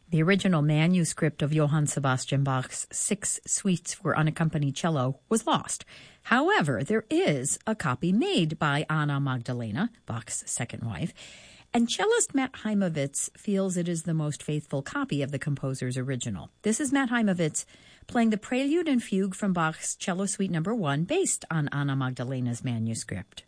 The original manuscript of Johann Sebastian Bach's Six Suites for Unaccompanied Cello was lost. However, there is a copy made by Anna Magdalena, Bach's second wife, and cellist Matt Heimovitz feels it is the most faithful copy of the composer's original. This is Matt Heimovitz playing the Prelude and Fugue from Bach's Cello Suite No. 1, based on Anna Magdalena's manuscript.